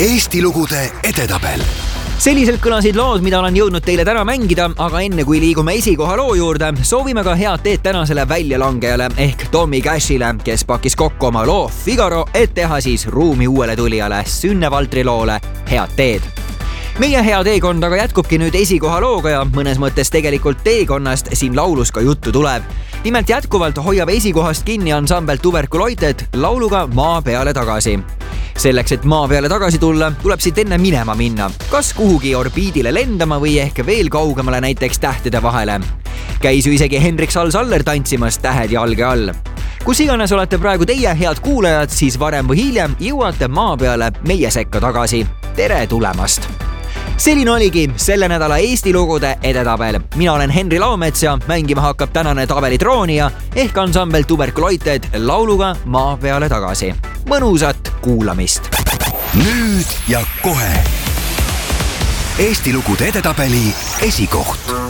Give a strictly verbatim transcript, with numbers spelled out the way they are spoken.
Eesti lugude edetabel. Selliselt kõlasid lood, mida olen jõudnud teile täna mängida, aga enne kui liigume esikoha loo juurde, soovime ka head teed tänasele väljalangejale ehk Tommy Cashile, kes pakkis kokku oma loo Figaro, et teha siis ruumi uuele tulijale Synne Valtri loole Head teed. Meie hea teekond aga jätkubki nüüd esikoha looga ja mõnes mõttes tegelikult teekonnast siin laulus ka juttu tuleb. Nimelt jätkuvalt hoiab esikohast kinni ansambel Tuberculoited lauluga Maa peale tagasi. Selleks, et maa peale tagasi tulla, tuleb siit enne minema minna. Kas kuhugi orbiidile lendama või ehk veel kaugemale näiteks tähtede vahele. Käis ju isegi Hendrik Sall-Saller tantsimas tähed jalge all. Kus iganes olete praegu teie head kuulajad, siis varem või hiljem jõuate maa peale meie sekka tagasi. Tere tulemast! Selline oligi selle nädala Eesti lugude edetabel. Mina olen Henri Laomets ja mängima hakkab tänane tabelitroonija ehk ansambel Tuberculoited lauluga Maa peale tagasi. Mõnusat kuulamist! Nüüd ja kohe Eesti lugude edetabeli esikoht.